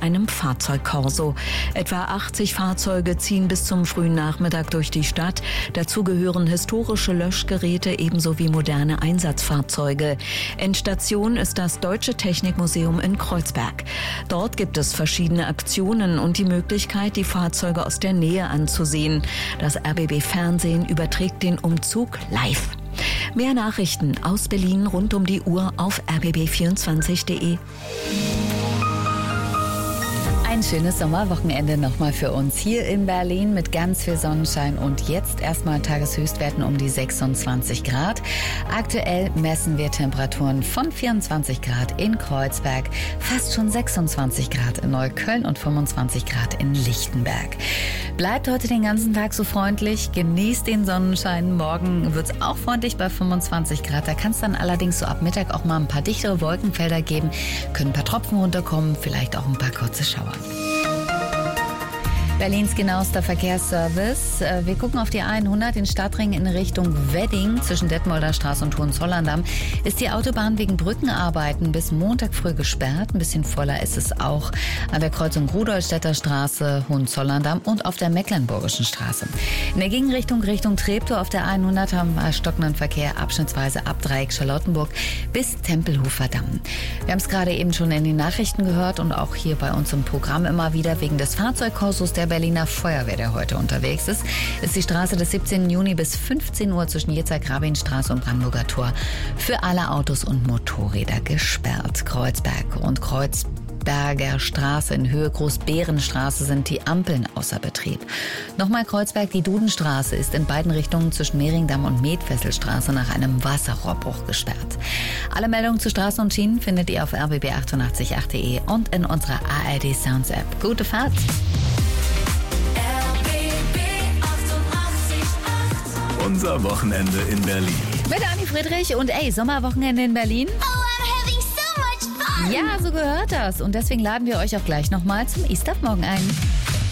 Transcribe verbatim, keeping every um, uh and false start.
einem Fahrzeugkorso. Etwa achtzig Fahrzeuge ziehen bis zum frühen Nachmittag durch die Stadt. Dazu gehören historische Löschgeräte ebenso wie moderne Einsatzfahrzeuge. Endstation ist das Deutsche Technikmuseum in Kreuzberg. Dort gibt es verschiedene Aktionen und die Möglichkeit, die Fahrzeuge aus der Nähe anzusehen. Das R B B Fernsehen überträgt den Umzug live. Mehr Nachrichten aus Berlin rund um die Uhr auf r b b vierundzwanzig punkt de. Ein schönes Sommerwochenende nochmal für uns hier in Berlin mit ganz viel Sonnenschein und jetzt erstmal Tageshöchstwerten um die sechsundzwanzig Grad. Aktuell messen wir Temperaturen von vierundzwanzig Grad in Kreuzberg, fast schon sechsundzwanzig Grad in Neukölln und fünfundzwanzig Grad in Lichtenberg. Bleibt heute den ganzen Tag so freundlich, genießt den Sonnenschein. Morgen wird es auch freundlich bei fünfundzwanzig Grad. Da kann es dann allerdings so ab Mittag auch mal ein paar dichtere Wolkenfelder geben, können ein paar Tropfen runterkommen, vielleicht auch ein paar kurze Schauer. Berlins genauester Verkehrsservice. Wir gucken auf die hundert, den Stadtring in Richtung Wedding zwischen Detmolder Straße und Hohenzollern-Damm. Ist die Autobahn wegen Brückenarbeiten bis Montag früh gesperrt. Ein bisschen voller ist es auch an der Kreuzung Rudolstädter Straße, Hohenzollern-Damm und auf der Mecklenburgischen Straße. In der Gegenrichtung Richtung Treptow auf der hundert haben wir stockenden Verkehr abschnittsweise ab Dreieck Charlottenburg bis Tempelhofer Damm. Wir haben es gerade eben schon in den Nachrichten gehört und auch hier bei uns im Programm immer wieder wegen des Fahrzeugkorsos der Berliner Feuerwehr, der heute unterwegs ist, ist die Straße des siebzehnten Juni bis fünfzehn Uhr zwischen Jezer-Grabin-Straße und Brandenburger Tor für alle Autos und Motorräder gesperrt. Kreuzberg und Kreuzberger Straße in Höhe Großbärenstraße sind die Ampeln außer Betrieb. Nochmal Kreuzberg, die Dudenstraße ist in beiden Richtungen zwischen Mehringdamm und Medfesselstraße nach einem Wasserrohrbruch gesperrt. Alle Meldungen zu Straßen und Schienen findet ihr auf r b b achtundachtzig punkt acht punkt de und in unserer A R D Sounds App. Gute Fahrt! Unser Wochenende in Berlin. Mit Anni Friedrich und ey, Sommerwochenende in Berlin. Oh, I'm having so much fun. Ja, so gehört das. Und deswegen laden wir euch auch gleich nochmal zum E-Stuff morgen ein.